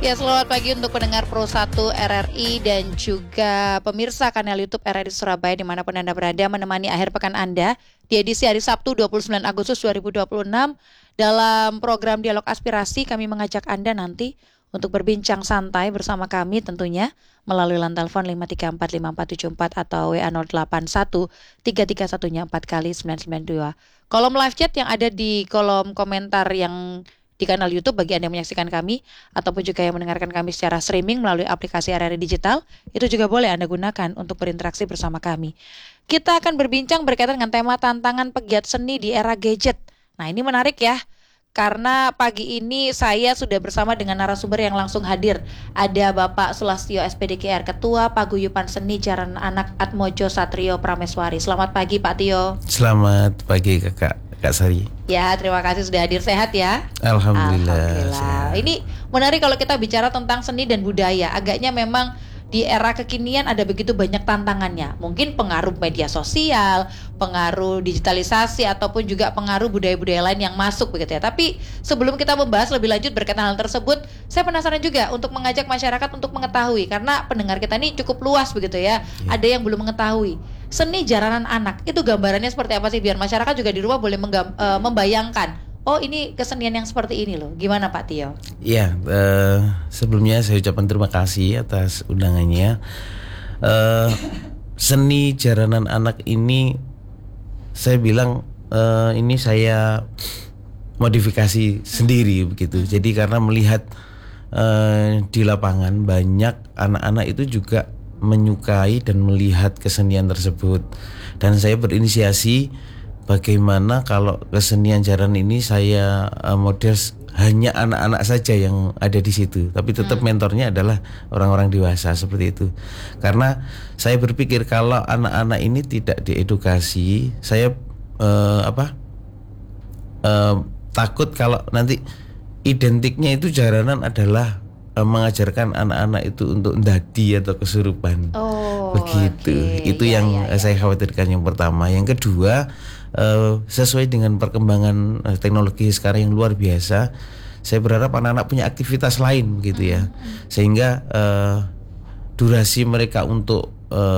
Ya, selamat pagi untuk pendengar Pro 1 RRI dan juga pemirsa kanal YouTube RRI Surabaya dimanapun Anda berada, menemani akhir pekan Anda di edisi hari Sabtu 29 Agustus 2026. Dalam program Dialog Aspirasi, kami mengajak Anda nanti untuk berbincang santai bersama kami tentunya melalui line telepon 5345474 atau WA 081 331 4 kali 992. Kolom live chat yang ada di kolom komentar yang di kanal YouTube bagi Anda yang menyaksikan kami ataupun juga yang mendengarkan kami secara streaming melalui aplikasi RRI Digital, itu juga boleh Anda gunakan untuk berinteraksi bersama kami. Kita akan berbincang berkaitan dengan tema tantangan pegiat seni di era gadget. Nah, ini menarik ya, karena pagi ini saya sudah bersama dengan narasumber yang langsung hadir. Ada Bapak Sulastyo SPDKR, Ketua Paguyuban Seni Jaranan Anak Atmojo Satrio Prameswari. Selamat pagi Pak Tio. Selamat pagi Kak Sari. Ya, terima kasih sudah hadir, sehat ya. Alhamdulillah. Ini menarik kalau kita bicara tentang seni dan budaya. Agaknya memang di era kekinian ada begitu banyak tantangannya. Mungkin pengaruh media sosial, pengaruh digitalisasi, ataupun juga pengaruh budaya-budaya lain yang masuk begitu ya. Tapi sebelum kita membahas lebih lanjut berkaitan hal tersebut, saya penasaran juga untuk mengajak masyarakat untuk mengetahui, karena pendengar kita ini cukup luas begitu ya. Ada yang belum mengetahui seni jaranan anak itu gambarannya seperti apa sih, biar masyarakat juga di rumah boleh membayangkan, oh ini kesenian yang seperti ini loh. Gimana Pak Tio? Iya, sebelumnya saya ucapkan terima kasih atas undangannya. Seni jaranan anak ini saya bilang ini saya modifikasi sendiri begitu. Jadi karena melihat di lapangan banyak anak-anak itu juga menyukai dan melihat kesenian tersebut, dan saya berinisiasi bagaimana kalau kesenian jaranan ini saya model hanya anak-anak saja yang ada di situ, tapi tetap mentornya adalah orang-orang dewasa seperti itu. Karena saya berpikir kalau anak-anak ini tidak diedukasi, saya takut kalau nanti identiknya itu jaranan adalah mengajarkan anak-anak itu untuk ndadi atau kesurupan. Begitu. Okay. Itu yang saya khawatirkan yang pertama. Yang kedua, sesuai dengan perkembangan teknologi sekarang yang luar biasa, saya berharap anak-anak punya aktivitas lain begitu ya. Sehingga durasi mereka untuk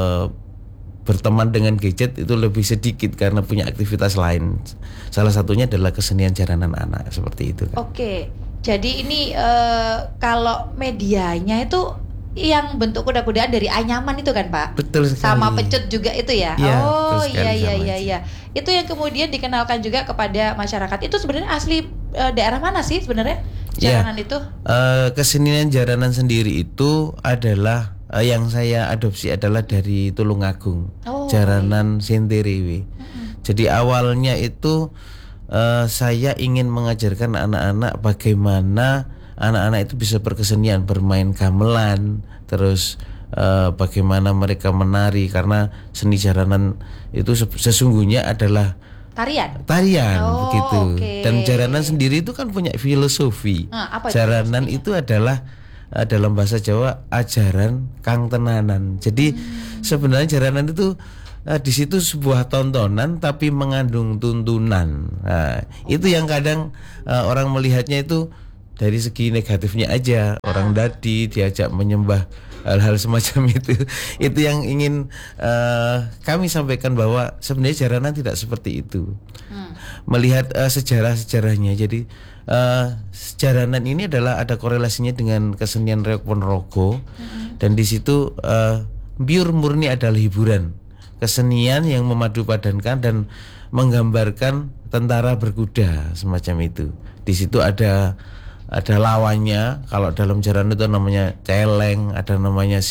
berteman dengan gadget itu lebih sedikit karena punya aktivitas lain. Salah satunya adalah kesenian jaranan anak seperti itu. Oke. Jadi ini kalau medianya itu yang bentuk kuda-kudaan dari anyaman itu kan Pak? Betul sekali. Sama pecut juga itu ya? Ya, iya. Itu yang kemudian dikenalkan juga kepada masyarakat. Itu sebenarnya asli daerah mana sih sebenarnya jaranan itu? Kesenian jaranan sendiri itu adalah yang saya adopsi adalah dari Tulungagung, jaranan Sinterewe. Jadi awalnya itu saya ingin mengajarkan anak-anak bagaimana anak-anak itu bisa berkesenian, bermain gamelan, terus bagaimana mereka menari, karena seni jaranan itu sesungguhnya adalah tarian begitu. Okay. Dan jaranan sendiri itu kan punya filosofi. Jaranan itu adalah dalam bahasa Jawa ajaran kang tenanan. Jadi sebenarnya jaranan itu di situ sebuah tontonan tapi mengandung tuntunan. Nah, itu yang kadang orang melihatnya itu dari segi negatifnya aja. Orang dadi diajak menyembah hal-hal semacam itu. Itu yang ingin kami sampaikan, bahwa sebenarnya jaranan tidak seperti itu. Melihat sejarah-sejarahnya. Jadi jaranan ini adalah ada korelasinya dengan kesenian Reok Ponorogo, dan di situ pure murni adalah hiburan. Kesenian yang memadupadankan dan menggambarkan tentara berkuda semacam itu. Di situ ada lawannya. Kalau dalam jaranan itu namanya celeng, ada namanya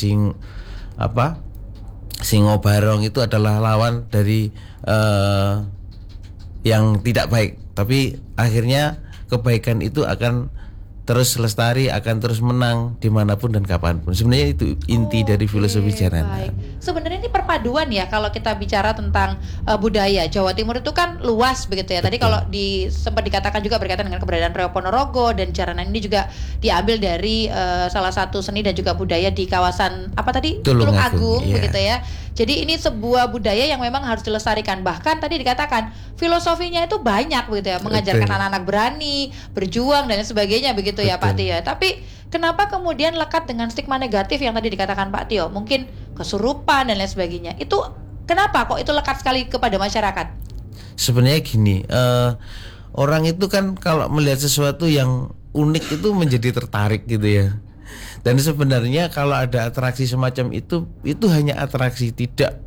singo barong. Itu adalah lawan dari yang tidak baik. Tapi akhirnya kebaikan itu akan terus lestari, akan terus menang dimanapun dan kapanpun. Sebenarnya itu inti dari filosofi jaranan. Sebenarnya ini perpaduan ya kalau kita bicara tentang budaya. Jawa Timur itu kan luas begitu ya. Tadi kalau sempat dikatakan juga berkaitan dengan keberadaan Reok Ponorogo, dan jaranan ini juga diambil dari salah satu seni dan juga budaya di kawasan Tulungagung begitu ya. Jadi ini sebuah budaya yang memang harus dilestarikan. Bahkan tadi dikatakan filosofinya itu banyak begitu ya, mengajarkan anak-anak berani, berjuang dan sebagainya begitu ya Pak Tio. Tapi kenapa kemudian lekat dengan stigma negatif yang tadi dikatakan Pak Tio, mungkin kesurupan dan lain sebagainya. Itu kenapa kok itu lekat sekali kepada masyarakat? Sebenarnya gini, orang itu kan kalau melihat sesuatu yang unik itu menjadi tertarik gitu ya. Dan sebenarnya kalau ada atraksi semacam itu hanya atraksi, tidak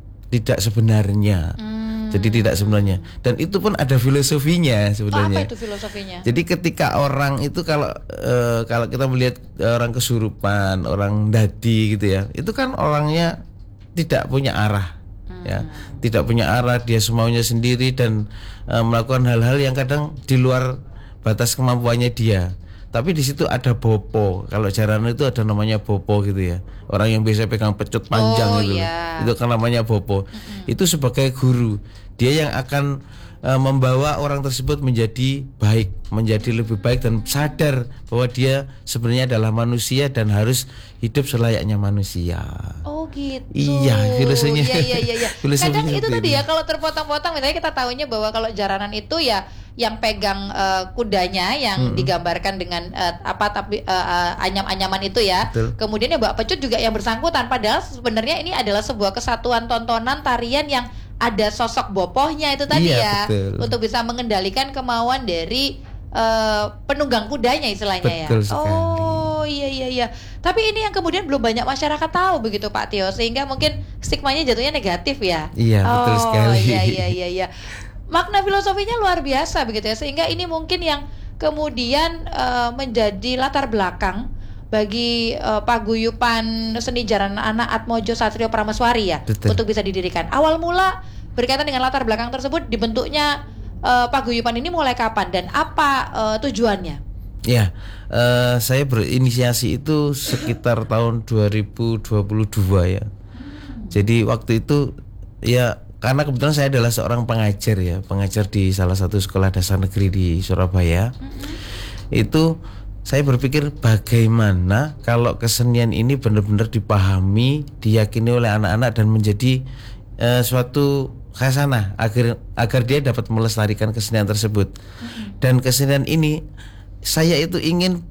sebenarnya. Jadi tidak sebenarnya. Dan itu pun ada filosofinya sebenarnya. Apa itu filosofinya? Jadi ketika orang itu kalau kita melihat orang kesurupan, orang dadi gitu ya, itu kan orangnya tidak punya arah, ya, tidak punya arah, dia semaunya sendiri dan melakukan hal-hal yang kadang di luar batas kemampuannya dia. Tapi di situ ada bopo. Kalau jaranan itu ada namanya bopo gitu ya. Orang yang biasa pegang pecut panjang gitu. Yeah. Itu kan namanya bopo. Itu sebagai guru. Dia yang akan membawa orang tersebut menjadi baik, menjadi lebih baik dan sadar bahwa dia sebenarnya adalah manusia dan harus hidup selayaknya manusia. Oh gitu. Iya, filosofinya. Iya. Kadang itu tadi ya, kalau terpotong-potong misalnya kita tahunya bahwa kalau jaranan itu ya yang pegang kudanya yang digambarkan dengan anyam-anyaman itu ya. Betul. Kemudian ya bawa pecut juga yang bersangkutan, padahal sebenarnya ini adalah sebuah kesatuan tontonan tarian yang ada sosok bopohnya itu tadi ya. Betul. Untuk bisa mengendalikan kemauan dari penunggang kudanya istilahnya. Betul ya. sekali. Oh iya. Tapi ini yang kemudian belum banyak masyarakat tahu begitu Pak Tio, sehingga mungkin stigmanya jatuhnya negatif ya. Iya, betul sekali. Iya. Makna filosofinya luar biasa begitu ya, sehingga ini mungkin yang kemudian menjadi latar belakang bagi paguyuban seni jaranan anak Atmojo Satrio Prameswari ya. Betul. Untuk bisa didirikan. Awal mula berkaitan dengan latar belakang tersebut, dibentuknya paguyuban ini mulai kapan dan apa tujuannya? Ya, saya berinisiasi itu sekitar tahun 2022 ya. Jadi waktu itu ya, karena kebetulan saya adalah seorang pengajar ya, pengajar di salah satu sekolah dasar negeri di Surabaya. Itu saya berpikir bagaimana kalau kesenian ini benar-benar dipahami, diyakini oleh anak-anak dan menjadi suatu khasanah agar dia dapat melestarikan kesenian tersebut. Dan kesenian ini saya itu ingin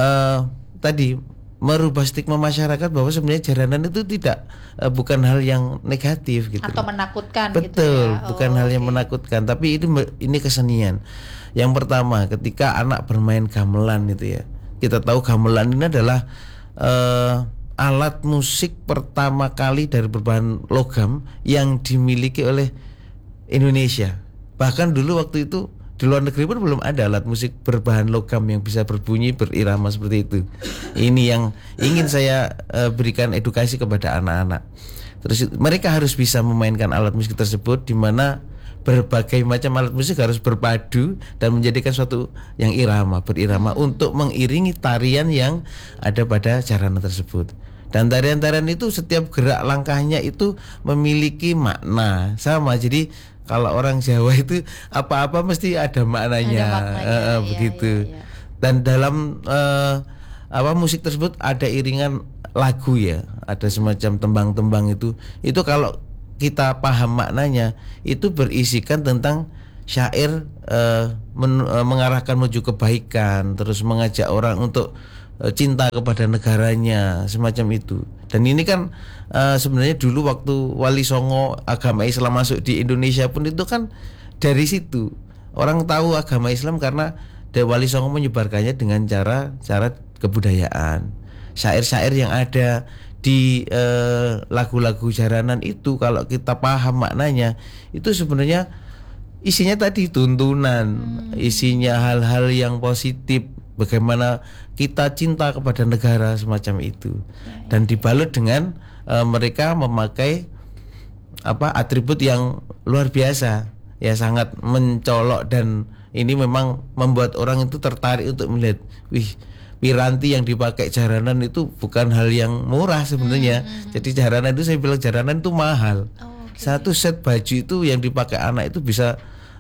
tadi merubah stigma masyarakat bahwa sebenarnya jaranan itu bukan hal yang negatif gitu. Atau menakutkan. Betul, gitu ya. bukan hal yang menakutkan, tapi ini kesenian. Yang pertama, ketika anak bermain gamelan itu ya. Kita tahu gamelan ini adalah alat musik pertama kali dari berbahan logam yang dimiliki oleh Indonesia. Bahkan dulu waktu itu di luar negeri pun belum ada alat musik berbahan logam yang bisa berbunyi berirama seperti itu. Ini yang ingin saya berikan edukasi kepada anak-anak. Terus mereka harus bisa memainkan alat musik tersebut, di mana berbagai macam alat musik harus berpadu dan menjadikan suatu yang berirama untuk mengiringi tarian yang ada pada jaranan tersebut. Dan tarian-tarian itu setiap gerak langkahnya itu memiliki makna sama. Jadi kalau orang Jawa itu apa-apa mesti ada maknanya, begitu. Iya. Dan dalam musik tersebut ada iringan lagu ya, ada semacam tembang-tembang itu kalau kita paham maknanya itu berisikan tentang syair mengarahkan menuju kebaikan, terus mengajak orang untuk cinta kepada negaranya, semacam itu. Dan ini kan sebenarnya dulu waktu Wali Songo agama Islam masuk di Indonesia pun itu kan dari situ. Orang tahu agama Islam karena Wali Songo menyebarkannya dengan cara kebudayaan. Syair-syair yang ada di lagu-lagu jaranan itu kalau kita paham maknanya, itu sebenarnya isinya tadi tuntunan, isinya hal-hal yang positif, bagaimana kita cinta kepada negara semacam itu. Dan dibalut dengan mereka memakai atribut yang luar biasa, ya sangat mencolok, dan ini memang membuat orang itu tertarik untuk melihat, piranti yang dipakai jaranan itu bukan hal yang murah sebenarnya. Jadi jaranan itu, saya bilang jaranan itu mahal. Satu set baju itu yang dipakai anak itu bisa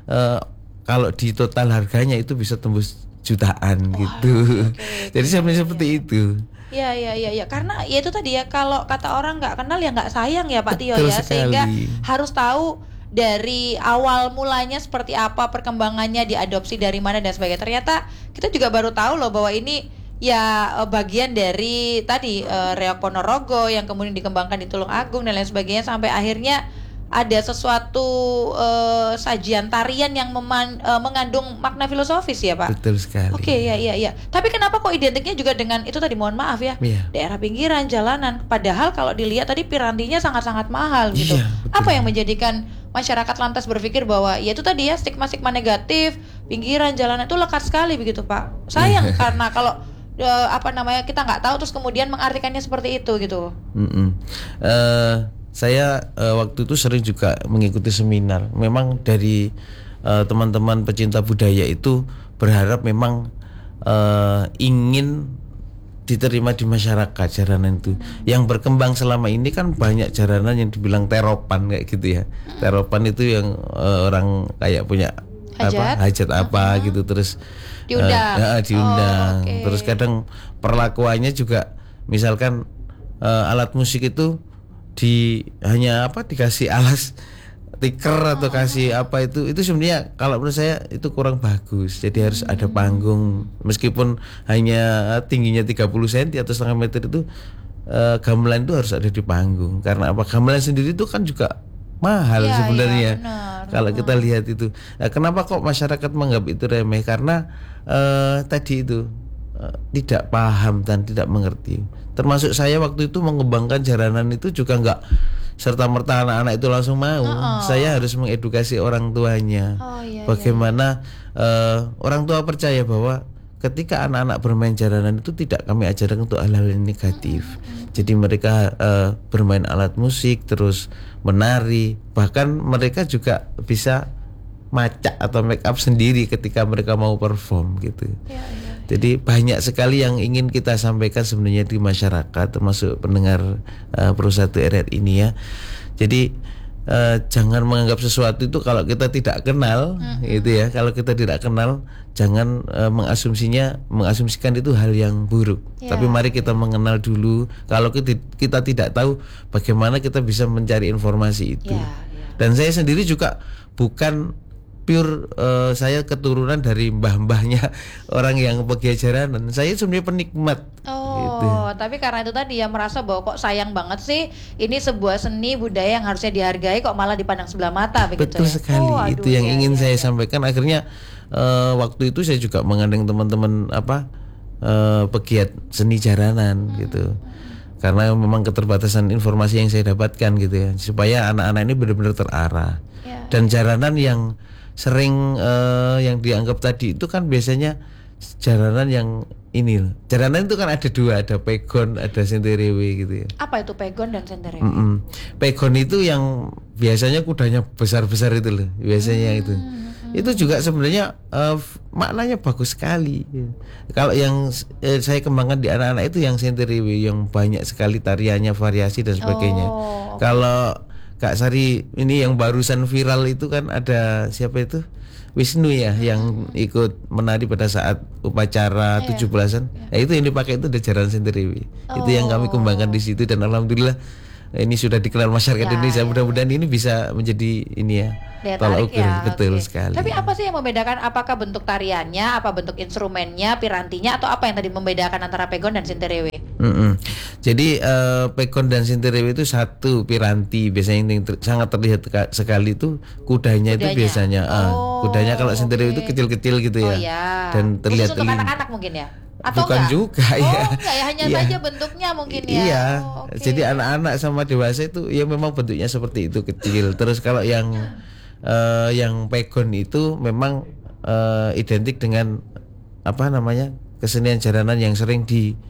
kalau di total harganya itu bisa tembus jutaan gitu. Jadi sebenarnya seperti itu. Iya. Karena ya itu tadi ya, kalau kata orang nggak kenal ya nggak sayang ya Pak Tio ya. Sekali. Sehingga harus tahu dari awal mulanya seperti apa, perkembangannya, diadopsi dari mana dan sebagainya. Ternyata kita juga baru tahu loh bahwa ini ya bagian dari tadi Reok Ponorogo yang kemudian dikembangkan di Tulungagung dan lain sebagainya, sampai akhirnya ada sesuatu sajian tarian yang mengandung makna filosofis ya Pak. Betul sekali. Oke, ya. Tapi kenapa kok identiknya juga dengan itu tadi, mohon maaf ya, daerah pinggiran, jalanan. Padahal kalau dilihat tadi pirantinya sangat-sangat mahal gitu. Apa yang menjadikan masyarakat lantas berpikir bahwa ya itu tadi ya, stigma-stigma negatif, pinggiran, jalanan itu lekat sekali begitu Pak. Sayang karena kalau kita nggak tahu terus kemudian mengartikannya seperti itu gitu. Saya waktu itu sering juga mengikuti seminar. Memang dari teman-teman pecinta budaya itu berharap memang ingin diterima di masyarakat jaranan itu. Yang berkembang selama ini kan banyak jaranan yang dibilang teropan kayak gitu ya. Teropan itu yang orang kayak punya hajat apa gitu, terus diundang. Terus kadang perlakuannya juga misalkan alat musik itu dikasih alas tiker atau kasih apa, itu sebenarnya kalau menurut saya itu kurang bagus. Jadi harus ada panggung, meskipun hanya tingginya 30 cm atau setengah meter, itu gamelan itu harus ada di panggung. Karena apa? Gamelan sendiri itu kan juga mahal sebenarnya. Kalau kita lihat itu, kenapa kok masyarakat menganggap itu remeh? Karena tadi itu tidak paham dan tidak mengerti. Termasuk saya waktu itu mengembangkan jaranan itu juga enggak serta-merta anak-anak itu langsung mau. Saya harus mengedukasi orang tuanya. Bagaimana orang tua percaya bahwa ketika anak-anak bermain jaranan itu tidak kami ajarkan untuk hal-hal yang negatif. Jadi mereka bermain alat musik, terus menari, bahkan mereka juga bisa macak atau make up sendiri ketika mereka mau perform gitu. Jadi banyak sekali yang ingin kita sampaikan sebenarnya di masyarakat, termasuk pendengar Pro1 RRI ini ya. Jadi jangan menganggap sesuatu itu kalau kita tidak kenal, gitu ya. Kalau kita tidak kenal, jangan mengasumsikan itu hal yang buruk. Tapi mari kita mengenal dulu. Kalau kita tidak tahu, bagaimana kita bisa mencari informasi itu. Dan saya sendiri juga bukan pure saya keturunan dari mbah-mbahnya orang yang pegiat jaranan. Saya sebenarnya penikmat. Gitu. Tapi karena itu tadi ya, merasa bahwa kok sayang banget sih, ini sebuah seni budaya yang harusnya dihargai kok malah dipandang sebelah mata begitu. Betul sekali. Itu yang ingin saya sampaikan. Akhirnya waktu itu saya juga mengandeng teman-teman pegiat seni jaranan gitu. Karena memang keterbatasan informasi yang saya dapatkan gitu ya, supaya anak-anak ini benar-benar terarah. Dan jaranan yang sering yang dianggap tadi itu kan biasanya jaranan yang ini. Jaranan itu kan ada dua, ada pegon, ada senterewe gitu ya. Apa itu pegon dan senterewe? Pegon itu yang biasanya kudanya besar-besar itu loh, biasanya itu. Itu juga sebenarnya maknanya bagus sekali. Kalau yang saya kembangkan di anak-anak itu yang senterewe, yang banyak sekali tariannya, variasi dan sebagainya. Kalau Kak Sari ini yang barusan viral itu kan ada siapa itu? Wisnu ya, yang ikut menari pada saat upacara 17-an. Nah, itu yang dipakai itu ada jaranan senterewe. Itu yang kami kembangkan di situ, dan alhamdulillah ini sudah dikenal masyarakat Indonesia. Mudah-mudahan ini bisa menjadi ini ya, tolak ukur. Betul sekali. Tapi apa sih yang membedakan? Apakah bentuk tariannya, apa bentuk instrumennya, pirantinya, atau apa yang tadi membedakan antara pegon dan senterewe? Jadi pegon dan senterewe itu satu piranti. Biasanya yang sangat terlihat sekali itu kudanya itu biasanya. Kudanya kalau senterewe itu kecil-kecil gitu ya. Dan terlihat untuk anak-anak mungkin ya? Atau bukan enggak? juga ya. Enggak ya, hanya saja bentuknya mungkin ya. Iya. Jadi anak-anak sama dewasa itu ya memang bentuknya seperti itu, kecil. Terus kalau yang pegon itu memang identik dengan kesenian jaranan yang sering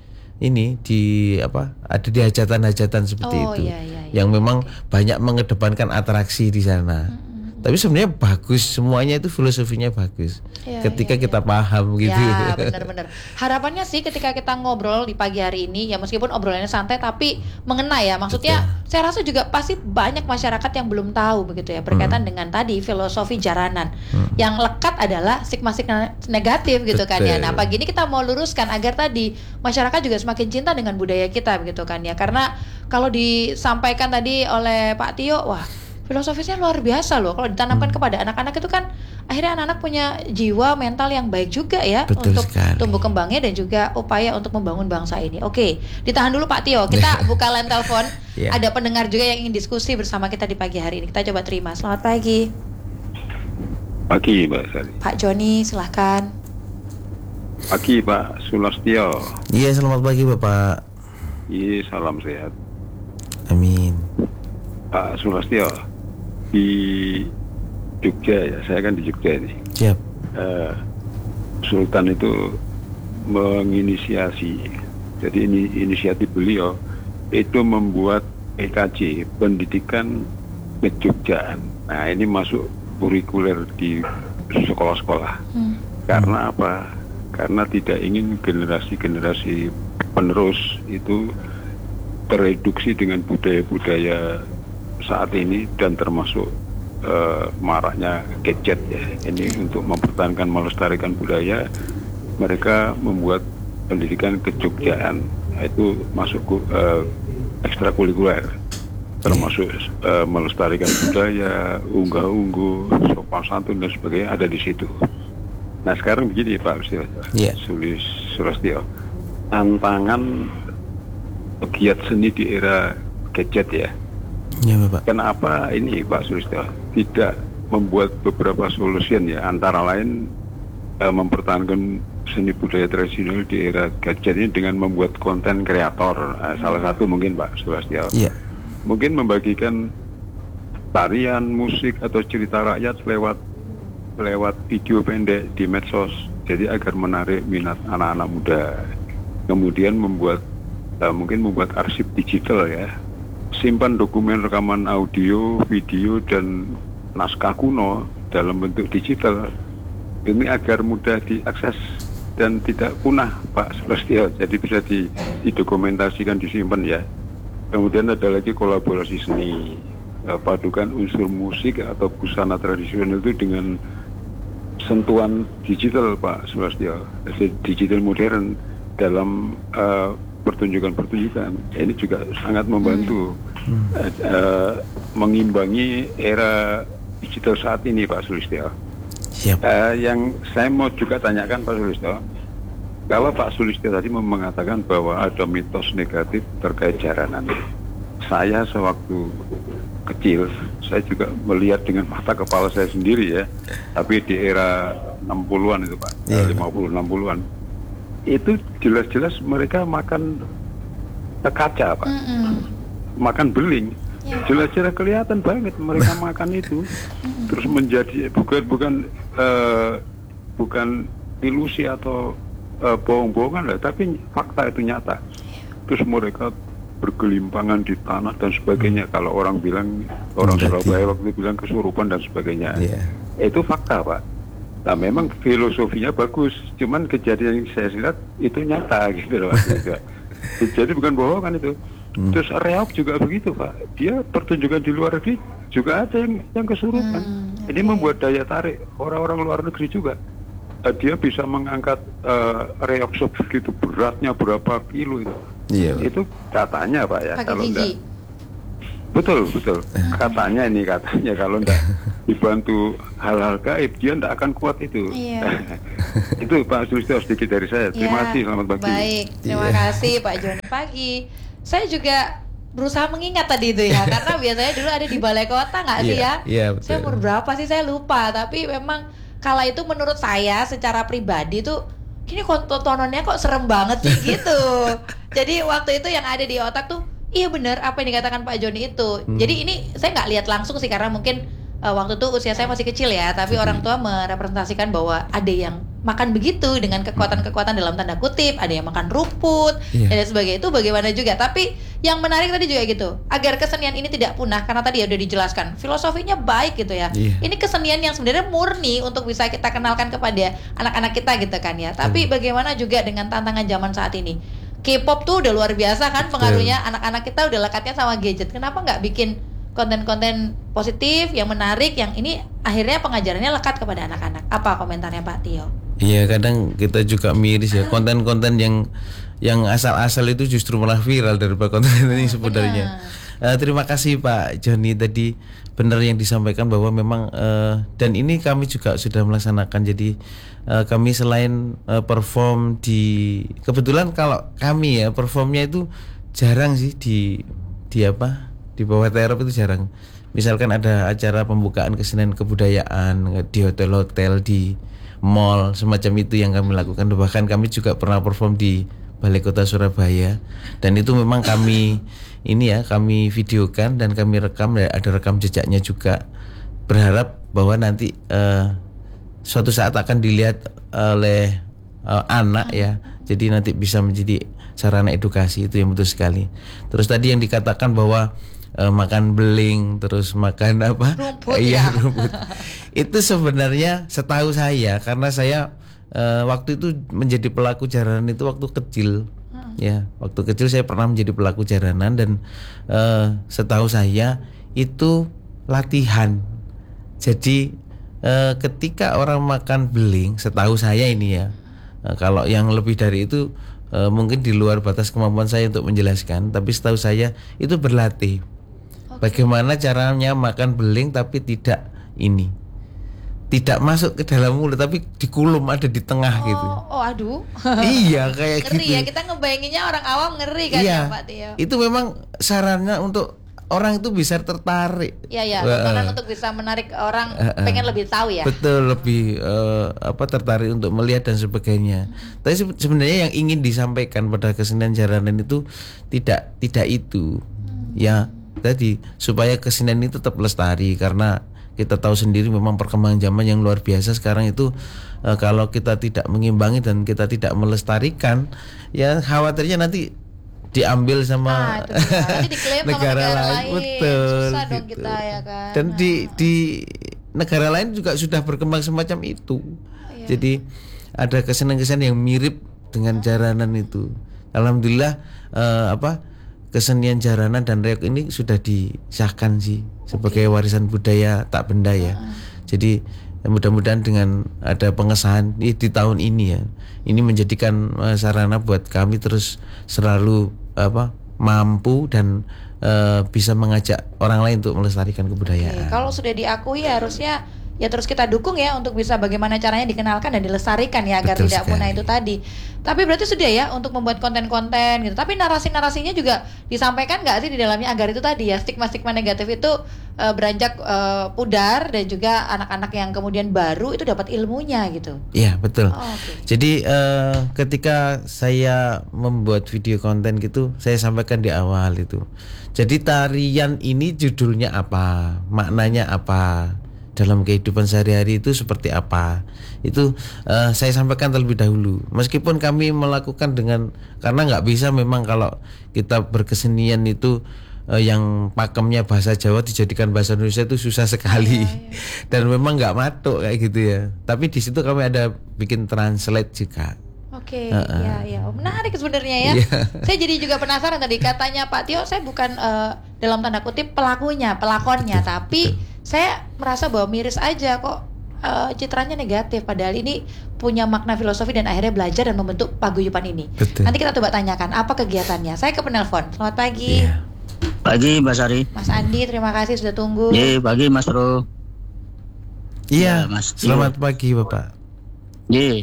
ada di hajatan-hajatan seperti itu. Yang memang banyak mengedepankan atraksi di sana. Tapi sebenarnya bagus, semuanya itu filosofinya bagus. Ketika kita paham gitu. Ya, benar-benar. Harapannya sih ketika kita ngobrol di pagi hari ini, ya meskipun obrolannya santai tapi mengena ya. Maksudnya saya rasa juga pasti banyak masyarakat yang belum tahu begitu ya, berkaitan dengan tadi filosofi jaranan. Yang lekat adalah stigma-stigma negatif gitu kan ya. Nah, pagi ini kita mau luruskan agar tadi masyarakat juga semakin cinta dengan budaya kita begitu kan ya. Karena kalau disampaikan tadi oleh Pak Tio, wah, filosofisnya luar biasa loh. Kalau ditanamkan kepada anak-anak itu kan akhirnya anak-anak punya jiwa mental yang baik juga ya. Betul untuk sekali. tumbuh kembangnya dan juga upaya untuk membangun bangsa ini. Oke, ditahan dulu Pak Tio. Kita buka line telepon. Yeah. Ada pendengar juga yang ingin diskusi bersama kita di pagi hari ini. Kita coba terima. Selamat pagi. Pagi Mbak Sari. Pak Joni, silahkan. Pagi Pak Sulastyo. Iya, selamat pagi Bapak. Iya, salam sehat. Amin. Pak Sulastyo, di Jogja ya, saya kan di Jogja ini. Siap. Sultan itu menginisiasi, jadi ini inisiatif beliau itu membuat PKJ, pendidikan kejogjaan. Nah, ini masuk kurikuler di sekolah-sekolah. Karena apa? Karena tidak ingin generasi-generasi penerus itu tereduksi dengan budaya-budaya saat ini dan termasuk maraknya gadget ya. Ini untuk mempertahankan melestarikan budaya, mereka membuat pendidikan kejogjaan, itu masuk ekstrakurikuler, termasuk melestarikan budaya, unggah-ungguh, sopan santun dan sebagainya ada di situ. Nah sekarang begini Pak Sulastyo, tantangan pegiat seni di era gadget ya. Iya Bapak. Kenapa ini Pak Sulistyo tidak membuat beberapa solution ya, antara lain mempertahankan seni budaya tradisional di era gadget ini dengan membuat konten kreator. Salah satu mungkin Pak Sulistyo. Iya. Mungkin membagikan tarian, musik atau cerita rakyat lewat video pendek di medsos, jadi agar menarik minat anak-anak muda. Kemudian mungkin membuat arsip digital ya, simpan dokumen rekaman audio, video dan naskah kuno dalam bentuk digital. Ini agar mudah diakses dan tidak punah Pak Sulastyo, jadi bisa didokumentasikan, disimpan ya. Kemudian ada lagi kolaborasi seni, padukan unsur musik atau busana tradisional itu dengan sentuhan digital Pak Sulastyo, digital modern dalam pertunjukan-pertunjukan. Ini juga sangat membantu mengimbangi era digital saat ini Pak Sulistyo. Siap. Yang saya mau juga tanyakan Pak Sulistyo, kalau Pak Sulistyo tadi mengatakan bahwa ada mitos negatif terkait jaranan, saya sewaktu kecil saya juga melihat dengan mata kepala saya sendiri ya, tapi di era 60-an itu Pak, 50-60-an itu jelas-jelas mereka makan kaca Pak, makan beling, jelas-jelas kelihatan banget mereka makan itu, terus menjadi bukan ilusi atau bohong-bohongan lah, tapi fakta itu nyata. Terus mereka bergelimpangan di tanah dan sebagainya. Kalau orang bilang, orang Surabaya waktu itu bilang kesurupan dan sebagainya. Itu fakta Pak. Nah memang filosofinya bagus, cuman kejadian yang saya lihat itu nyata gitu loh. Jadi bukan bohongan itu. Terus reok juga begitu Pak. Dia pertunjukan di luar negeri juga ada yang kesurupan. Ini membuat daya tarik orang-orang luar negeri juga. Dia bisa mengangkat reok sebegitu beratnya berapa kilo itu. Iya. Itu katanya Pak ya. Pakai kalau gigi. enggak, betul. Katanya kalau enggak dibantu hal-hal gaib dia enggak akan kuat itu. Iya. Itu Pak Sulistyo sedikit dari saya. Terima kasih, selamat pagi. Baik, terima kasih Pak Joni. Pagi. Saya juga berusaha mengingat tadi itu ya, karena biasanya dulu ada di balai kota nggak sih ya? Iya, betul. Saya umur berapa sih saya lupa, tapi memang kala itu menurut saya secara pribadi tuh ini tontonannya kok serem banget sih gitu. Jadi waktu itu yang ada di otak tuh iya bener apa yang dikatakan Pak Joni itu. Jadi ini saya nggak lihat langsung sih karena mungkin waktu itu usia saya masih kecil ya, tapi orang tua merepresentasikan bahwa ada yang makan begitu dengan kekuatan-kekuatan dalam tanda kutip, ada yang makan rumput dan sebagainya. Itu bagaimana juga. Tapi yang menarik tadi juga gitu, agar kesenian ini tidak punah, karena tadi ya udah dijelaskan filosofinya baik gitu ya. Ini kesenian yang sebenarnya murni untuk bisa kita kenalkan kepada anak-anak kita gitu kan ya. Tapi bagaimana juga dengan tantangan zaman saat ini, K-pop tuh udah luar biasa kan pengaruhnya, anak-anak kita udah lekatnya sama gadget. Kenapa nggak bikin konten-konten positif yang menarik, yang ini akhirnya pengajarannya lekat kepada anak-anak? Apa komentarnya Pak Tio? Iya, kadang kita juga miris ya, konten-konten yang asal-asal itu justru malah viral daripada konten ini sebenarnya. Terima kasih Pak Joni, tadi benar yang disampaikan bahwa memang dan ini kami juga sudah melaksanakan. Jadi kami selain perform kebetulan kalau kami ya performnya itu jarang sih di bawah terop itu jarang. Misalkan ada acara pembukaan kesenian kebudayaan di hotel-hotel, di mall semacam itu yang kami lakukan. Bahkan kami juga pernah perform di Balai Kota Surabaya, dan itu memang kami kami videokan dan kami rekam, ada rekam jejaknya juga. Berharap bahwa nanti suatu saat akan dilihat oleh anak ya. Jadi nanti bisa menjadi sarana edukasi, itu yang betul sekali. Terus tadi yang dikatakan bahwa makan beling, terus makan apa? Rumput rumput. Itu sebenarnya setahu saya, karena saya waktu itu menjadi pelaku jaranan itu waktu kecil. Ya, waktu kecil saya pernah menjadi pelaku jaranan, dan setahu saya itu latihan. Jadi ketika orang makan beling, setahu saya ini ya, kalau yang lebih dari itu mungkin di luar batas kemampuan saya untuk menjelaskan, tapi setahu saya itu berlatih. Bagaimana caranya makan beling tapi tidak masuk ke dalam mulut, tapi dikulum, ada di tengah gitu. Oh aduh. Iya kayak ngeri gitu. Ya, kita ngebayanginnya orang awam ngeri kan ya Pak Tio. Itu memang sarannya untuk orang itu bisa tertarik. Iya, orang untuk bisa menarik orang pengen lebih tahu ya. Betul, lebih tertarik untuk melihat dan sebagainya. Tapi sebenarnya yang ingin disampaikan pada kesenian jaranan itu tidak itu. Ya, tadi supaya kesenian ini tetap lestari, karena kita tahu sendiri memang perkembangan zaman yang luar biasa sekarang itu. Kalau kita tidak mengimbangi dan kita tidak melestarikan, ya khawatirnya nanti diambil sama nanti diklaim negara sama lain. Betul. Susah dong gitu. kita ya kan. Dan di negara lain juga sudah berkembang semacam itu. Jadi ada kesenian-kesenian yang mirip dengan jaranan itu. Alhamdulillah kesenian jaranan dan reog ini sudah disahkan sih sebagai warisan budaya tak benda ya. Jadi mudah-mudahan dengan ada pengesahan di tahun ini ya, ini menjadikan sarana buat kami terus selalu mampu dan bisa mengajak orang lain untuk melestarikan kebudayaan. Kalau sudah diakui harusnya ya terus kita dukung ya untuk bisa bagaimana caranya dikenalkan dan dilestarikan ya agar Betul tidak sekali. punah itu tadi. Tapi berarti sudah ya untuk membuat konten-konten gitu. Tapi narasi-narasinya juga disampaikan nggak sih di dalamnya agar itu tadi ya stigma-stigma negatif itu beranjak pudar, dan juga anak-anak yang kemudian baru itu dapat ilmunya gitu. Iya betul. Okay. Jadi ketika saya membuat video konten gitu, saya sampaikan di awal itu. Jadi tarian ini judulnya apa, maknanya apa, dalam kehidupan sehari-hari itu seperti apa, itu saya sampaikan terlebih dahulu. Meskipun kami melakukan karena nggak bisa memang kalau kita berkesenian itu yang pakemnya bahasa Jawa dijadikan bahasa Indonesia itu susah sekali. Dan memang nggak matuk kayak gitu ya. Tapi di situ kami ada bikin translate juga. Oke, ya, menarik sebenarnya ya. Saya jadi juga penasaran tadi katanya Pak Tio, saya bukan dalam tanda kutip pelakonnya, tapi saya merasa bahwa miris aja kok citranya negatif, padahal ini punya makna filosofi dan akhirnya belajar dan membentuk paguyuban ini. Betul. Nanti kita coba tanyakan apa kegiatannya. Saya ke penelpon. Selamat pagi. Iya. Pagi Mbak Sari. Mas Andi, terima kasih sudah tunggu. Iya, pagi Mas Bro. Iya, Ya, Mas. selamat pagi Bapak. Iya.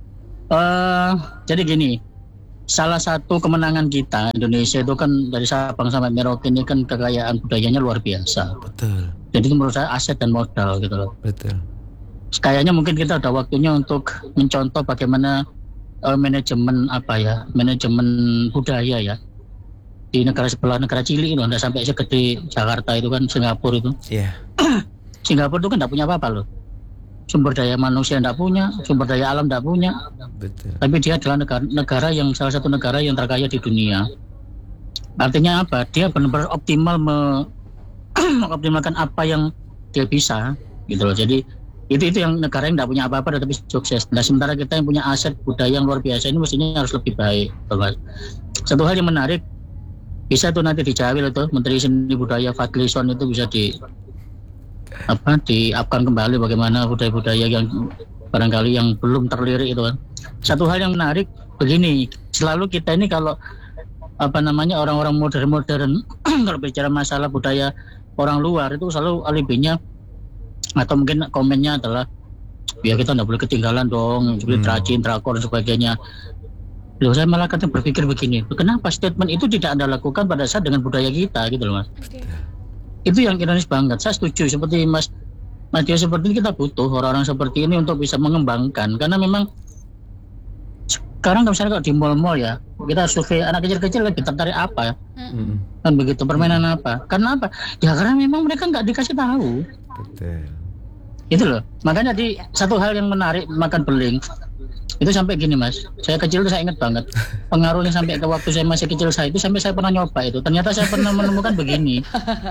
Jadi gini, salah satu kemenangan kita Indonesia itu kan dari Sabang sampai Merauke ini kan kekayaan budayanya luar biasa. Betul. Jadi itu menurut saya aset dan modal gitu loh. Betul. Kayaknya mungkin kita ada waktunya untuk mencontoh bagaimana manajemen budaya ya di negara sebelah, negara Chili loh, nggak sampai segede Jakarta itu kan, Singapura itu. Iya. Singapura itu kan nggak punya apa-apa loh. Sumber daya manusia nggak punya, sumber daya alam nggak punya. Betul. Tapi dia adalah negara yang salah satu negara yang terkaya di dunia. Artinya apa? Dia benar-benar optimal mengoptimalkan apa yang dia bisa, gitu loh. Jadi itu yang negara yang nggak punya apa-apa tapi sukses. Nah sementara kita yang punya aset budaya yang luar biasa ini mestinya harus lebih baik. Satu hal yang menarik, bisa tuh nanti dijawil itu Menteri Seni Budaya Fadlizon itu bisa diupkan kembali bagaimana budaya-budaya yang barangkali yang belum terlirik itu kan. Satu hal yang menarik begini, selalu kita ini kalau orang-orang modern kalau bicara masalah budaya orang luar itu selalu alibinya atau mungkin komennya adalah ya kita nggak boleh ketinggalan dong, seperti rajin, drakor dan sebagainya. Loh, saya malah kadang berpikir begini, kenapa statement itu tidak Anda lakukan pada saat dengan budaya kita gitu loh Mas. Itu yang ironis banget. Saya setuju seperti Mas Dio seperti ini, kita butuh orang-orang seperti ini untuk bisa mengembangkan, karena memang sekarang misalnya kalau di mall-mall ya, kita survei anak kecil-kecil lebih tertarik apa ya? Kan begitu, permainan apa? Karena apa? Ya karena memang mereka nggak dikasih tahu. Betul. Itu loh. Makanya di satu hal yang menarik makan beling itu sampai gini Mas. Saya kecil itu saya ingat banget. Pengaruhnya sampai ke waktu saya masih kecil saya itu, sampai saya pernah nyoba itu. Ternyata saya pernah menemukan begini.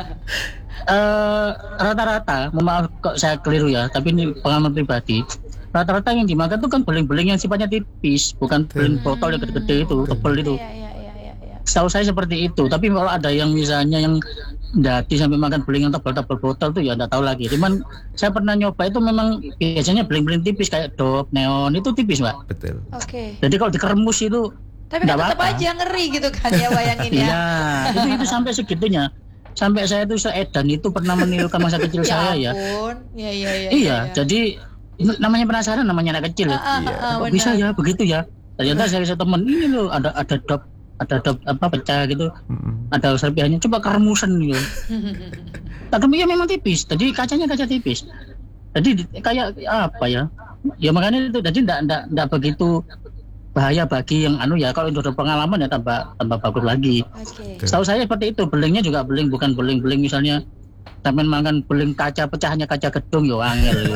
Rata-rata, maaf kok saya keliru ya, tapi ini pengalaman pribadi. Rata-rata yang dimakan itu kan beling-beling yang sifatnya tipis, bukan beling botol yang gede-gede itu, tebel itu. Setahu saya seperti itu. Tapi kalau ada yang misalnya yang dati sampai makan beling yang tebal-tebal botol itu ya enggak tahu lagi. Cuman saya pernah nyoba itu memang biasanya beling-beling tipis kayak Dove, Neon itu tipis Mbak. Betul. Oke. Jadi kalau dikeremus itu Tapi kan tetap aja ngeri gitu kan ya, bayangin ya. Iya, itu sampai segitunya. Sampai saya itu seedan itu pernah menirukan masa kecil saya ya. Iya, jadi namanya penasaran, namanya anak kecil. Kok bisa ya begitu ya? Ternyata saya teman ini loh ada dop pecah gitu, ada serpihannya, coba keremusan gitu. Tapi ya memang tipis, jadi kacanya kaca tipis. Jadi kayak apa ya? Ya makanya itu, jadi enggak begitu bahaya bagi yang ya, kalau udah pengalaman ya tambah bagus lagi. Setahu saya seperti itu. Belingnya juga beling, bukan beling misalnya sampai makan beling kaca, pecahnya kaca gedung yo angel.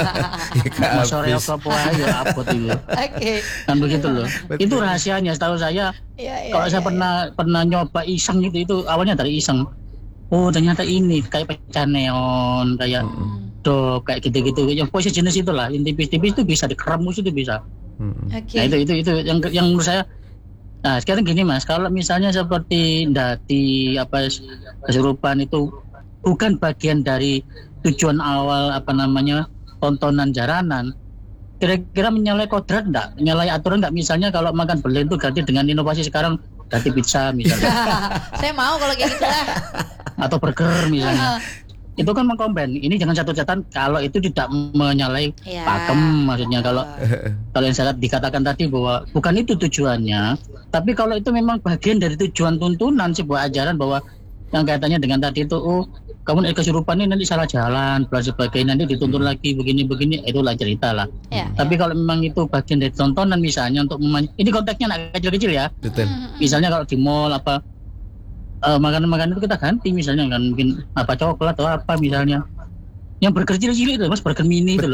Sore apa yo abot itu. Kan begitu loh. Betul. Itu rahasianya setahu saya. Kalau saya pernah nyoba iseng itu awalnya dari iseng. Oh, ternyata ini kayak pecah neon, kayak Dove, kayak gitu-gitu. Yang posisi jenis itulah, yang tipis-tipis itu bisa dikeremus, itu bisa. Nah, itu yang menurut saya. Nah, sekarang gini Mas, kalau misalnya seperti dati kesurupan itu bukan bagian dari tujuan awal tontonan jaranan, kira-kira menyalahi kodrat enggak? Menyalahi aturan enggak? Misalnya kalau makan beling itu ganti dengan inovasi sekarang ganti pizza misalnya. Saya mau kalau kayak gitu lah. Atau burger misalnya. Itu kan mengkomben. Ini jangan satu catatan kalau itu tidak menyalahi pakem, maksudnya kalau yang saya dikatakan tadi bahwa bukan itu tujuannya, tapi kalau itu memang bagian dari tujuan tuntunan sebuah ajaran bahwa yang kaitannya dengan tadi itu, kamu kesurupan ini nanti salah jalan, dan sebagainya, nanti dituntun lagi begini, itulah cerita lah. Tapi kalau memang itu bagian dari tontonan misalnya untuk ini konteksnya anak kecil-kecil ya. Betul. Misalnya kalau di mall makanan-makanan itu kita ganti misalnya kan, mungkin coklat atau apa misalnya. Yang burger cilik itu Mas, burger mini itu loh.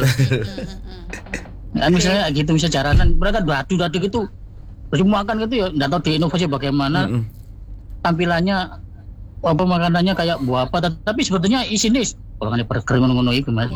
Kan misalnya gitu, misalnya jaranan mereka dadu gitu. Terus makan gitu ya enggak tahu diinovasi bagaimana. Tampilannya makanannya kayak buah apa, tapi sebetulnya isinya kalau burger ngono-ngono itu Mas.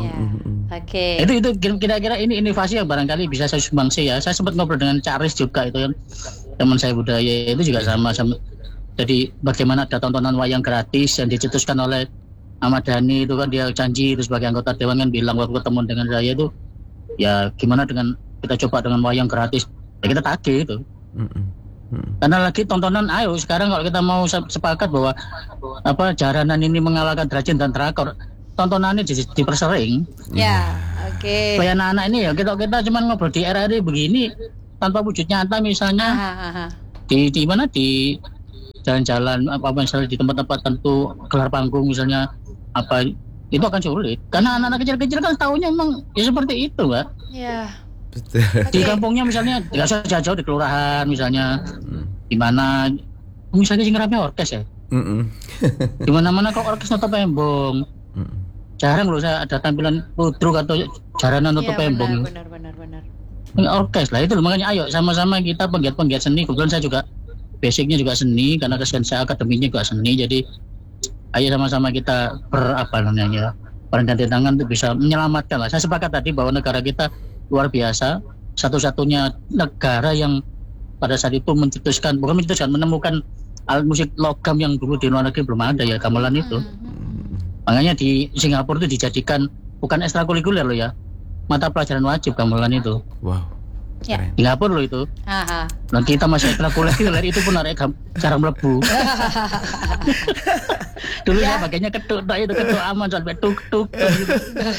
Itu kira-kira ini inovasi yang barangkali bisa saya sumbangsi ya. Saya sempat ngobrol dengan Caris juga itu kan, teman saya budaya itu juga sama. Jadi bagaimana ada tontonan wayang gratis yang dicetuskan oleh Ahmad Dhani itu kan, dia janji itu sebagai anggota dewan kan bilang waktu ketemu dengan saya itu, ya gimana dengan kita coba dengan wayang gratis, ya kita tagih itu. Karena lagi tontonan, ayo sekarang kalau kita mau sepakat bahwa jaranan ini mengalahkan Drajin dan Drakor, tontonannya dipersering. Supaya anak-anak ini ya kita cuma ngobrol di RRI begini tanpa wujud nyata misalnya. Di mana di jalan-jalan misalnya di tempat-tempat tentu gelar panggung misalnya itu akan sulit karena anak-anak kecil-kecil kan tahunya memang ya seperti itu Mbak. Betul. Di kampungnya misalnya nggak usah jauh-jauh di kelurahan misalnya, di mana misalnya sing rame orkes ya. Di mana-mana kok orkes nonton pembong. Jarang loh saya ada tampilan ludruk atau jaranan nonton pembong. Benar. Orkes lah itu loh, makanya ayo sama-sama kita penggiat-penggiat seni. Kebetulan saya juga basicnya juga seni, karena kesian saya akademinya juga seni. Jadi ayo sama-sama kita berganti tangan untuk bisa menyelamatkan lah. Saya sepakat tadi bahwa negara kita luar biasa, satu-satunya negara yang pada saat itu menemukan alat musik logam yang dulu di luar negeri belum ada ya, gamelan itu. Makanya di Singapura itu dijadikan bukan ekstrakurikuler loh ya, mata pelajaran wajib gamelan itu. Wow. Ya. Keren. Singapura loh itu. Aha. Nah kita masih kuliah itu pun narik jarang melebu. Dulu saya pakainya ketuk aman sampai tuk gitu.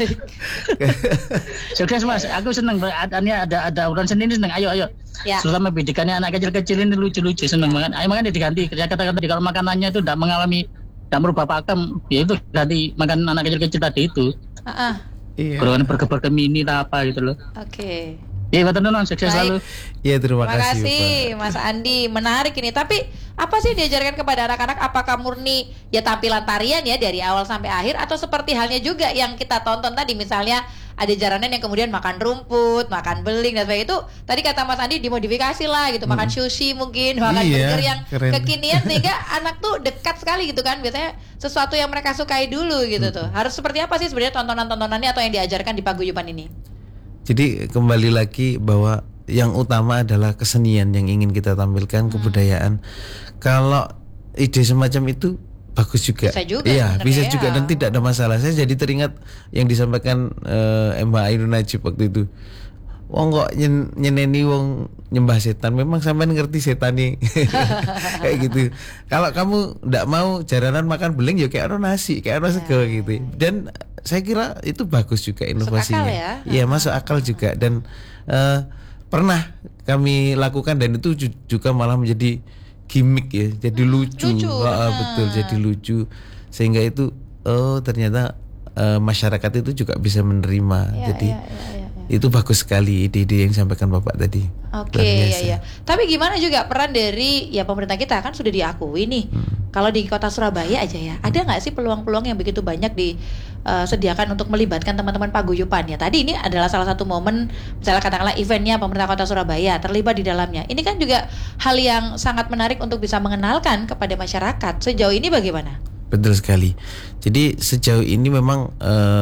Sukses Mas, aku seneng artinya ada urutan seni ini seneng. Ayo. Ya. Terutama bidikannya anak kecil-kecil ini lucu-lucu seneng banget. Ayo makanya diganti. Kata-kata tadi kalau makanannya itu tidak merubah pakem, ya itu ganti makan anak kecil-kecil tadi itu. Iya. Kalau burger mini atau apa gitu loh. Oke. Iya, betul non sukses selalu. Iya, terima Terima kasih kasih Pak. Mas Andi, menarik ini. Tapi apa sih diajarkan kepada anak-anak? Apakah murni ya tampilan tarian ya dari awal sampai akhir, atau seperti halnya juga yang kita tonton tadi, misalnya ada jaranan yang kemudian makan rumput, makan beling dan sebagainya, itu tadi kata Mas Andi dimodifikasi lah gitu, makan sushi mungkin, makan Iya, burger yang keren. kekinian sehingga anak tuh dekat sekali gitu kan. Biasanya sesuatu yang mereka sukai dulu gitu tuh. Harus seperti apa sih sebenarnya tontonan-tontonannya atau yang diajarkan di paguyuban ini? Jadi kembali lagi bahwa yang utama adalah kesenian yang ingin kita tampilkan, kebudayaan. Kalau ide semacam itu bagus juga. Bisa juga Iya, sebenarnya, bisa ya. juga dan tidak ada masalah. Saya jadi teringat yang disampaikan Mbak Ainun Najib waktu itu. Wong kok nyeneni wong nyembah setan, memang sampean ngerti setan nih. Kayak gitu. Kalau kamu ndak mau jaranan makan beling ya kayak ono nasi, kayak ono sego gitu. Dan saya kira itu bagus juga inovasinya. akal ya? Iya, masuk akal juga dan pernah kami lakukan dan itu juga malah menjadi gimmick ya, jadi lucu. Betul, jadi lucu sehingga itu ternyata masyarakat itu juga bisa menerima. Jadi itu bagus sekali ide-ide yang disampaikan Bapak tadi. Oke, ya. Tapi gimana juga peran dari ya pemerintah kita kan sudah diakui nih. Kalau di kota Surabaya aja ya, ada nggak sih peluang-peluang yang begitu banyak disediakan untuk melibatkan teman-teman paguyuban ya? Tadi ini adalah salah satu momen, misalnya katakanlah eventnya pemerintah kota Surabaya terlibat di dalamnya. Ini kan juga hal yang sangat menarik untuk bisa mengenalkan kepada masyarakat. Sejauh ini bagaimana? Betul sekali. Jadi sejauh ini memang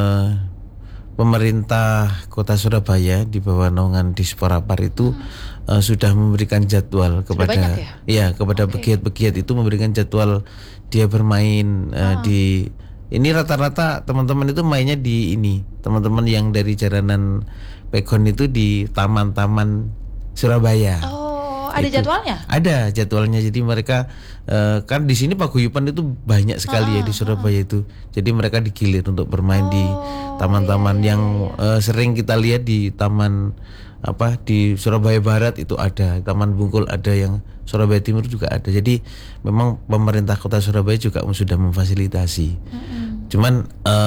pemerintah kota Surabaya di bawah naungan Disporapar itu sudah memberikan jadwal kepada banyak ya? Kepada pegiat-pegiat itu memberikan jadwal dia bermain di ini rata-rata teman-teman itu mainnya di ini. Teman-teman yang dari jaranan Pegon itu di taman-taman Surabaya. Oh, ada jadwalnya? Ada jadwalnya. Jadi mereka kan di sini paguyuban itu banyak sekali ya di Surabaya itu. Jadi mereka digilir untuk bermain di taman-taman yang sering kita lihat di taman di Surabaya Barat itu ada, Taman Bungkul ada, yang Surabaya Timur juga ada. Jadi memang pemerintah kota Surabaya juga sudah memfasilitasi. Cuman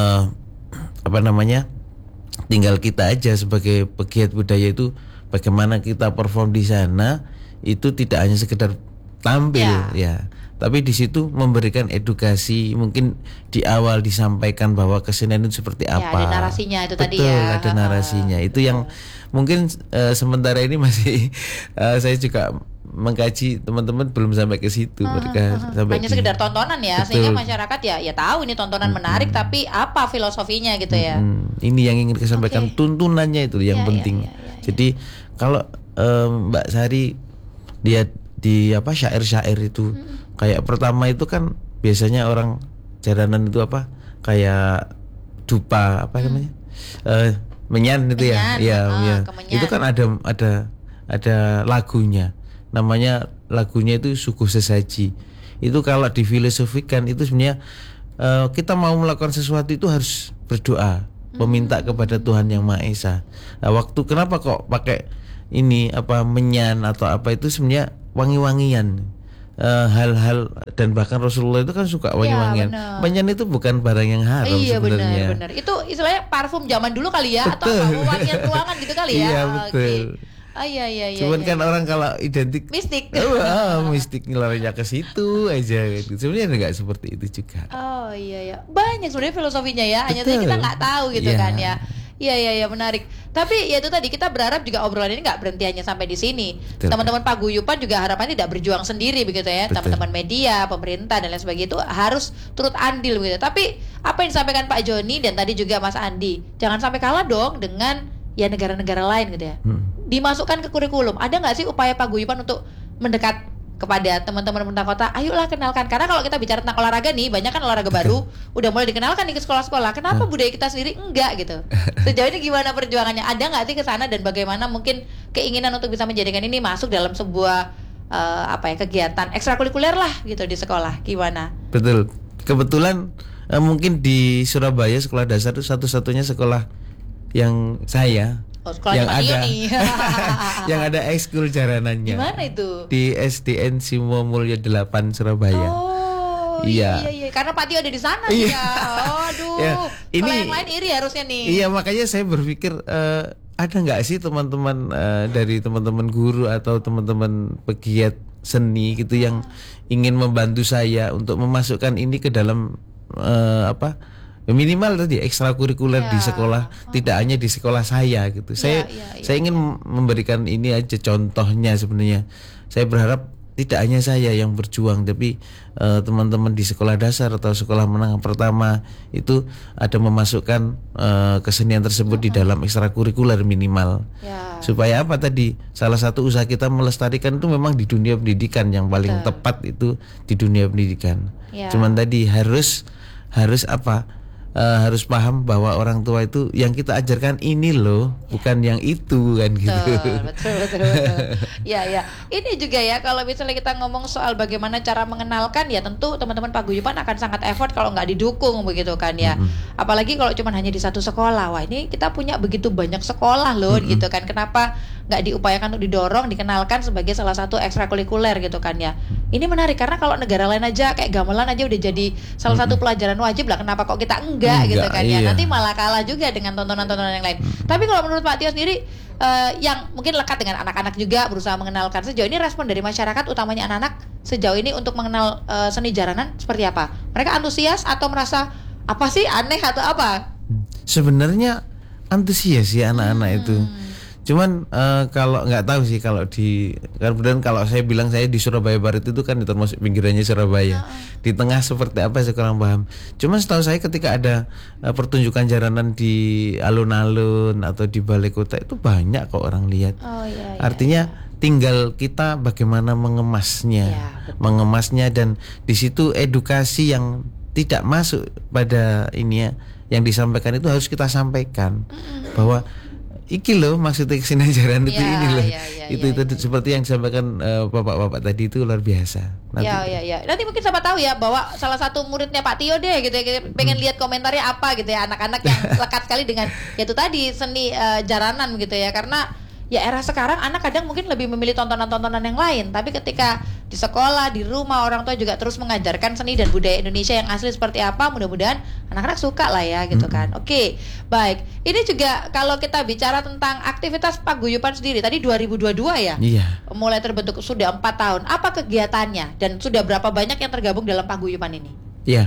tinggal kita aja sebagai pegiat budaya itu bagaimana kita perform di sana. Itu tidak hanya sekedar tampil ya, tapi di situ memberikan edukasi, mungkin di awal disampaikan bahwa kesenian itu seperti apa. Ada narasinya itu tadi ya. Betul, ada narasinya. Itu yang mungkin sementara ini masih saya juga mengkaji, teman-teman belum sampai ke situ. Mereka sampai hanya sekedar tontonan ya. Betul. Sehingga masyarakat ya tahu ini tontonan menarik, tapi apa filosofinya gitu ya. Ini yang ingin disampaikan, tuntunannya itu yang penting. Jadi kalau Mbak Sari lihat di syair-syair itu kayak pertama itu kan biasanya orang jaranan itu kayak dupa namanya menyan itu menyan. Itu kan ada lagunya, namanya lagunya itu Suguh Sesaji. Itu kalau difilosofikan itu sebenarnya kita mau melakukan sesuatu itu harus berdoa, meminta kepada Tuhan Yang Maha Esa. Nah, kenapa kok pakai ini menyan atau apa, itu sebenarnya wangi-wangian, hal-hal, dan bahkan Rasulullah itu kan suka wangi-wangian. Menyan itu bukan barang yang haram sebenarnya. Benar. Itu istilahnya parfum zaman dulu kali ya. Betul. Atau wangian ruangan gitu kali ya. Iya, betul. Iya. Cuman kan orang kalau identik mistik. Mistik ngelarinya ke situ aja gitu. Sebenarnya enggak seperti itu juga. Oh iya. Banyak sebenarnya filosofinya ya. Hanya saja kita nggak tahu gitu kan ya. Iya menarik. Tapi ya itu tadi, kita berharap juga obrolan ini nggak berhenti hanya sampai di sini. Teman-teman paguyuban juga harapannya tidak berjuang sendiri begitu ya. Teman-teman media, pemerintah dan lain sebagainya itu harus turut andil begitu. Tapi apa yang disampaikan Pak Joni dan tadi juga Mas Andi, jangan sampai kalah dong dengan ya negara-negara lain gitu ya. Dimasukkan ke kurikulum. Ada nggak sih upaya paguyuban untuk mendekat kepada teman-teman pemerintah kota, ayolah kenalkan. Karena kalau kita bicara tentang olahraga nih, banyak kan olahraga baru udah mulai dikenalkan nih ke sekolah-sekolah. Kenapa budaya kita sendiri enggak gitu? Sejauh ini gimana perjuangannya? Ada nggak sih ke sana, dan bagaimana mungkin keinginan untuk bisa menjadikan ini masuk dalam sebuah kegiatan ekstrakurikuler lah gitu di sekolah? Gimana? Betul. Kebetulan mungkin di Surabaya sekolah dasar itu satu-satunya sekolah yang saya yang ada yang ada ekskul jaranannya. Gimana itu? Di SDN Simo Mulyo 8 Surabaya. Oh iya. Karena Pak Tio ada di sana iya. Ya. Aduh. Ya, Kalau yang lain iri harusnya nih. Iya, makanya saya berpikir ada nggak sih teman-teman dari teman-teman guru atau teman-teman pegiat seni gitu yang ingin membantu saya untuk memasukkan ini ke dalam minimal tadi ekstrakurikuler di sekolah, tidak hanya di sekolah saya gitu. Saya ingin memberikan ini aja contohnya sebenarnya. Saya berharap tidak hanya saya yang berjuang, tapi teman-teman di sekolah dasar atau sekolah menengah pertama itu ada memasukkan kesenian tersebut di dalam ekstrakurikuler minimal. Supaya apa tadi? Salah satu usaha kita melestarikan itu memang di dunia pendidikan, yang paling tepat itu di dunia pendidikan. Cuman tadi harus apa? Harus paham bahwa orang tua itu yang kita ajarkan ini loh, bukan yang itu kan gitu. Betul. Ya. Ini juga ya, kalau misalnya kita ngomong soal bagaimana cara mengenalkan, ya tentu teman-teman paguyuban akan sangat effort kalau nggak didukung begitu kan ya. Apalagi kalau cuma hanya di satu sekolah. Wah, ini kita punya begitu banyak sekolah loh gitu kan. Kenapa nggak diupayakan untuk didorong, dikenalkan sebagai salah satu ekstrakurikuler gitu kan ya. Ini menarik karena kalau negara lain aja kayak gamelan aja udah jadi salah satu pelajaran wajib lah. Kenapa kok kita enggak gitu kan ya. Nanti malah kalah juga dengan tontonan-tontonan yang lain. Tapi kalau menurut Pak Tio sendiri yang mungkin lekat dengan anak-anak juga, berusaha mengenalkan, sejauh ini respon dari masyarakat utamanya anak-anak sejauh ini untuk mengenal seni jaranan seperti apa? Mereka antusias atau merasa apa sih, aneh atau apa? Sebenarnya antusias sih anak-anak itu. Cuman kalau nggak tahu sih kalau kemudian kalau saya bilang saya di Surabaya Barat itu kan termasuk pinggirannya Surabaya. Di tengah seperti apa saya kurang paham. Cuman setahu saya ketika ada pertunjukan jaranan di alun-alun atau di balai kota itu banyak kok orang lihat. Artinya tinggal kita bagaimana mengemasnya, dan di situ edukasi yang tidak masuk pada ini ya, yang disampaikan itu harus kita sampaikan bahwa iki loh maksudnya kesenian jaranan itu ini loh. Itu seperti yang disampaikan bapak-bapak tadi itu luar biasa. Nanti mungkin siapa tahu ya bahwa salah satu muridnya Pak Tio deh gitu ya, pengen lihat komentarnya apa gitu ya, anak-anak yang lekat sekali dengan ya itu tadi seni jaranan gitu ya. Karena ya era sekarang anak kadang mungkin lebih memilih tontonan-tontonan yang lain, tapi ketika di sekolah, di rumah, orang tua juga terus mengajarkan seni dan budaya Indonesia yang asli seperti apa, mudah-mudahan anak-anak suka lah ya gitu kan. Oke, baik. Ini juga kalau kita bicara tentang aktivitas paguyuban sendiri, tadi 2022 ya? Iya. Mulai terbentuk sudah 4 tahun. Apa kegiatannya dan sudah berapa banyak yang tergabung dalam paguyuban ini? Iya,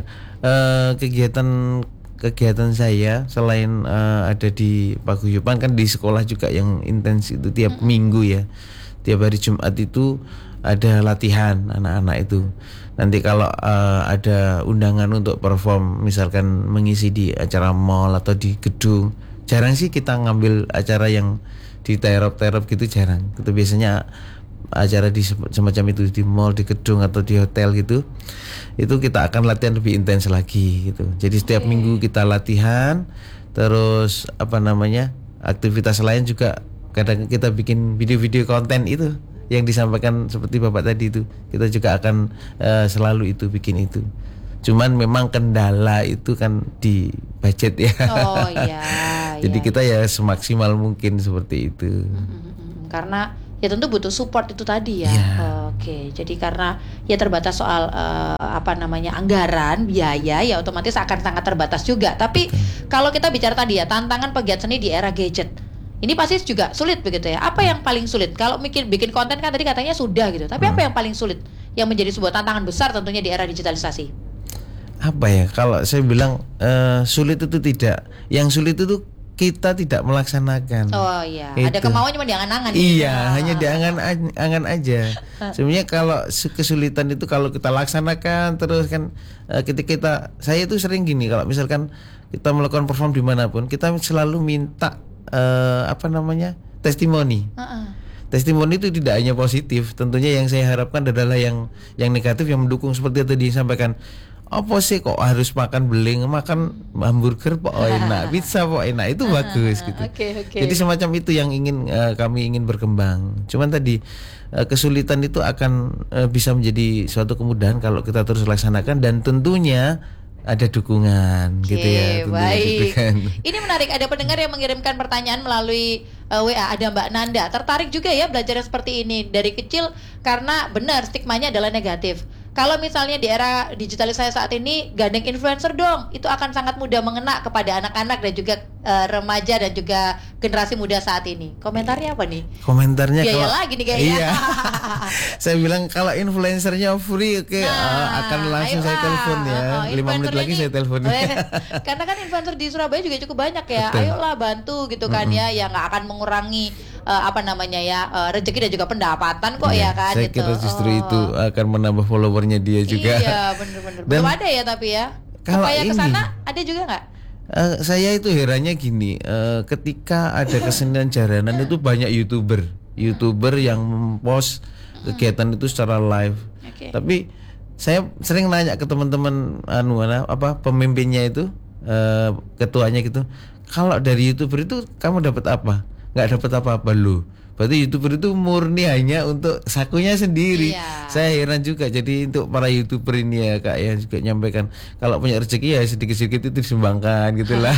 kegiatan saya selain ada di paguyuban kan di sekolah juga yang intens itu tiap minggu ya. Tiap hari Jumat itu ada latihan anak-anak itu. Nanti kalau ada undangan untuk perform, misalkan mengisi di acara mall atau di gedung, jarang sih kita ngambil acara yang di terop-terop gitu, jarang. Itu biasanya acara di semacam itu di mall, di gedung atau di hotel gitu. Itu kita akan latihan lebih intens lagi gitu. Jadi setiap minggu kita latihan. Terus aktivitas lain juga kadang kita bikin video-video konten itu yang disampaikan seperti Bapak tadi itu. Kita juga akan selalu itu bikin itu. Cuman memang kendala itu kan di budget ya. Oh iya. Jadi kita ya semaksimal mungkin seperti itu. Karena ya tentu butuh support itu tadi ya. Oke, jadi karena ya terbatas soal anggaran, biaya, ya otomatis akan sangat terbatas juga. Tapi kalau kita bicara tadi ya, tantangan pegiat seni di era gadget, ini pasti juga sulit begitu ya. Apa yang paling sulit? Kalau bikin konten kan tadi katanya sudah gitu. Tapi apa yang paling sulit yang menjadi sebuah tantangan besar tentunya di era digitalisasi? Apa ya? Kalau saya bilang sulit itu tidak. Yang sulit itu kita tidak melaksanakan. Oh iya, ada kemauan cuma diangan-angan. Iya, hanya diangan-angan aja. Sebenarnya kalau kesulitan itu kalau kita laksanakan terus kan, ketika saya itu sering gini, kalau misalkan kita melakukan perform dimanapun, kita selalu minta testimoni. testimoni itu tidak hanya positif. Tentunya yang saya harapkan adalah yang negatif, yang mendukung seperti tadi disampaikan. Apa sih kok harus makan beling, makan hamburger kok enak, pizza kok enak, itu bagus gitu. Jadi semacam itu yang kami ingin berkembang. Cuman tadi kesulitan itu akan bisa menjadi suatu kemudahan kalau kita terus laksanakan, dan tentunya ada dukungan gitu ya. Baik. Ini menarik, ada pendengar yang mengirimkan pertanyaan melalui WA. Ada Mbak Nanda, tertarik juga ya belajar seperti ini dari kecil karena benar stigmanya adalah negatif. Kalau misalnya di era digitalisasi saat ini gandeng influencer dong, itu akan sangat mudah mengena kepada anak-anak dan juga remaja dan juga generasi muda saat ini. Komentarnya apa nih? Komentarnya biaya lagi nih kayaknya. Iya. Saya bilang kalau influencernya free, akan langsung saya telepon ya. 5 menit lagi saya telepon. Karena kan influencer di Surabaya juga cukup banyak ya. Betul. Ayolah bantu gitu kan ya, yang nggak akan mengurangi rezeki dan juga pendapatan kok ya kan. Saya kira justru itu akan menambah followernya dia juga. Iya, bener-bener. Belum ada ya tapi ya. Upaya kesana ada juga nggak? Saya itu herannya gini, ketika ada kesenian jaranan itu banyak youtuber yang mempost kegiatan itu secara live. Tapi saya sering nanya ke teman-teman pemimpinnya itu, ketuanya gitu, kalau dari YouTuber itu kamu dapat apa? Nggak dapat apa-apa loh. Berarti YouTuber itu murni hanya untuk sakunya sendiri. Iya. Saya heran juga. Jadi untuk para YouTuber ini ya Kak ya juga nyampaikan, kalau punya rezeki ya sedikit-sedikit itu disumbangkan gitulah.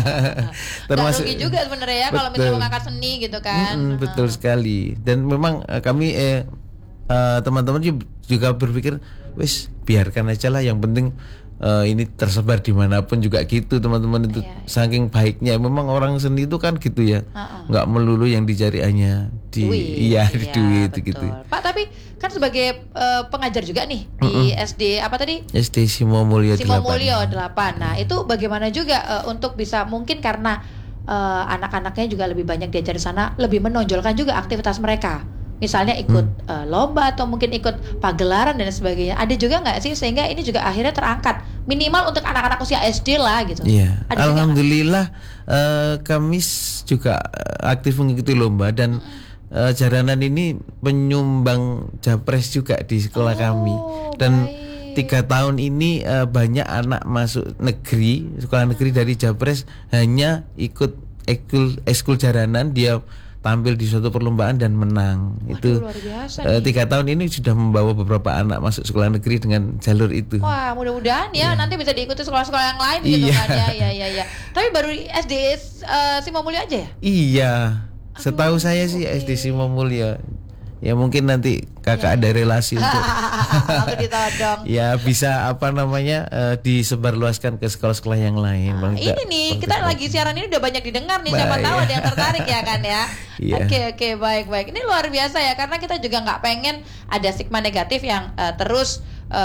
Termasuk rugi juga sebenarnya ya kalau misalnya mengangkat seni gitu kan. Betul sekali. Dan memang kami teman-teman juga berpikir, wis biarkan aja lah, yang penting ini tersebar dimanapun juga gitu teman-teman itu. Saking baiknya memang orang seni itu kan gitu ya, nggak melulu yang dicari hanya duit gitu. Pak, tapi kan sebagai pengajar juga nih di SD apa tadi? SD Simo Mulyo 8. Nah itu bagaimana juga untuk bisa, mungkin karena anak-anaknya juga lebih banyak diajar di sana, lebih menonjolkan juga aktivitas mereka. Misalnya ikut lomba atau mungkin ikut pagelaran dan sebagainya. Ada juga nggak sih sehingga ini juga akhirnya terangkat minimal untuk anak-anak usia SD lah gitu. Iya. Alhamdulillah kami juga aktif mengikuti lomba, dan jaranan ini penyumbang japres juga di sekolah kami. Dan 3 tahun ini banyak anak masuk sekolah negeri dari japres hanya ikut ekskul jaranan, dia tampil di suatu perlombaan dan menang. Waduh, itu luar biasa 3 tahun ini sudah membawa beberapa anak masuk sekolah negeri dengan jalur itu. Wah, mudah-mudahan ya nanti bisa diikuti sekolah-sekolah yang lain gitu kan ya. Ya. Tapi baru SD Simo Mulyo aja ya? Iya. Setahu saya sih SD Simo Mulyo. Ya mungkin nanti kakak ada relasi untuk aku ditodong. Ya bisa disebarluaskan ke sekolah-sekolah yang lain. Ini nih kita lagi siaran ini udah banyak didengar nih, siapa tahu ada yang tertarik ya kan ya. Oke, baik. Ini luar biasa ya, karena kita juga nggak pengen ada stigma negatif yang terus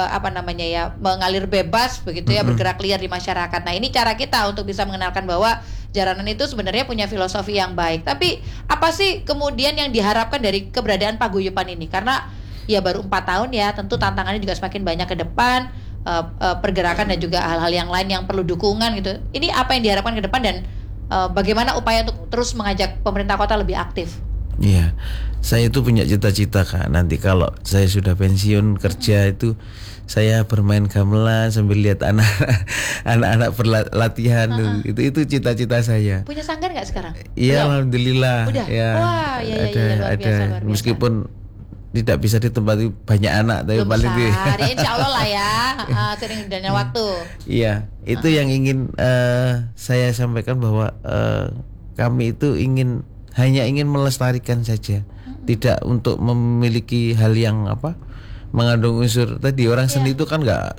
mengalir bebas begitu ya, bergerak liar di masyarakat. Nah, ini cara kita untuk bisa mengenalkan bahwa jaranan itu sebenarnya punya filosofi yang baik. Tapi apa sih kemudian yang diharapkan dari keberadaan paguyuban ini? Karena ya baru 4 tahun ya, tentu tantangannya juga semakin banyak ke depan, pergerakan dan juga hal-hal yang lain yang perlu dukungan gitu. Ini apa yang diharapkan ke depan, dan bagaimana upaya untuk terus mengajak pemerintah kota lebih aktif? Iya, saya itu punya cita-cita Kak. Nanti kalau saya sudah pensiun kerja itu saya bermain gamelan sambil lihat anak-anak berlatihan. Itu cita-cita saya. Punya sanggar nggak sekarang? Iya, alhamdulillah. Udah. Ya, wah, luar biasa. Meskipun tidak bisa ditempati banyak anak, tapi paling besar. Insya Allah lah ya, sering dan waktu. Iya, itu yang ingin saya sampaikan, bahwa kami itu hanya ingin melestarikan saja, tidak untuk memiliki hal yang mengandung unsur tadi. Orang seni itu kan nggak